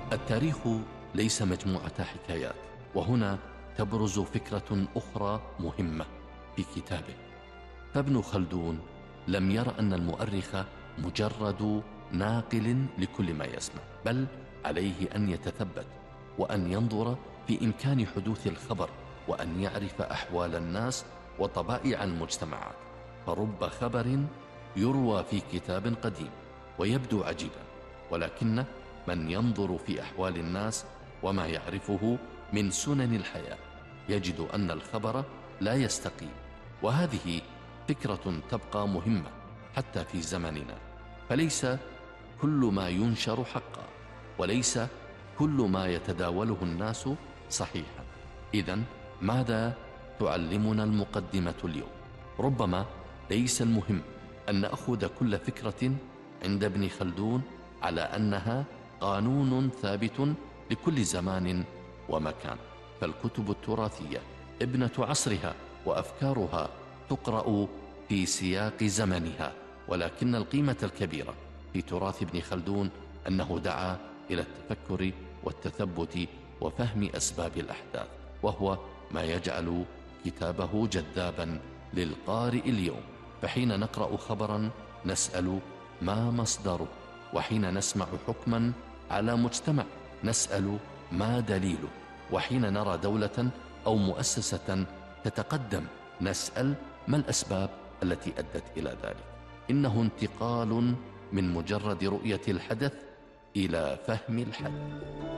التاريخ ليس مجموعة حكايات، وهنا تبرز فكرة أخرى مهمة في كتابه. فابن خلدون لم ير أن المؤرخ مجرد ناقل لكل ما يسمع، بل عليه أن يتثبت وأن ينظر في إمكان حدوث الخبر، وأن يعرف أحوال الناس وطبائع المجتمعات. فرب خبر يروى في كتاب قديم ويبدو عجيبا، ولكن من ينظر في أحوال الناس وما يعرفه من سنن الحياة يجد أن الخبر لا يستقيم. وهذه فكرة تبقى مهمة حتى في زمننا، فليس كل ما ينشر حقا، وليس كل ما يتداوله الناس صحيحا. إذن ماذا تعلمنا المقدمة اليوم؟ ربما ليس المهم أن نأخذ كل فكرة عند ابن خلدون على أنها قانون ثابت لكل زمان ومكان، فالكتب التراثية ابنة عصرها، وأفكارها تقرأ في سياق زمنها. ولكن القيمة الكبيرة في تراث ابن خلدون أنه دعا إلى التفكر والتثبت وفهم أسباب الأحداث، وهو ما يجعل كتابه جذابا للقارئ اليوم. فحين نقرأ خبرا نسأل ما مصدره، وحين نسمع حكما على مجتمع نسأل ما دليله، وحين نرى دولة أو مؤسسة تتقدم نسأل ما الأسباب التي أدت إلى ذلك. إنه انتقال من مجرد رؤية الحدث إلى فهم الحدث.